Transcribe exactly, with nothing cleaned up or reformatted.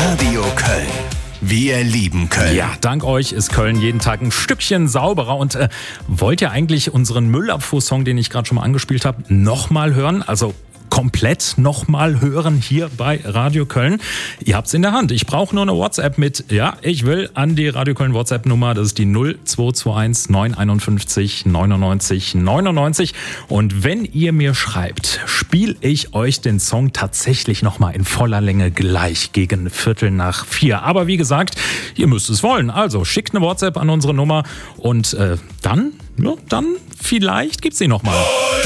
Radio Köln. Wir lieben Köln. Ja, dank euch ist Köln jeden Tag ein Stückchen sauberer. Und äh, wollt ihr eigentlich unseren Müllabfuhr-Song, den ich gerade schon mal angespielt habe, nochmal hören? Also komplett nochmal hören hier bei Radio Köln. Ihr habt's in der Hand. Ich brauche nur eine WhatsApp mit, ja, ich will, an die Radio Köln WhatsApp-Nummer. Das ist die null zwei zwei eins neun einundfünfzig neunundneunzig neunundneunzig. Und wenn ihr mir schreibt, spiele ich euch den Song tatsächlich nochmal in voller Länge gleich gegen Viertel nach vier. Aber wie gesagt, ihr müsst es wollen. Also schickt eine WhatsApp an unsere Nummer und äh, dann, ja, dann vielleicht gibt's sie nochmal.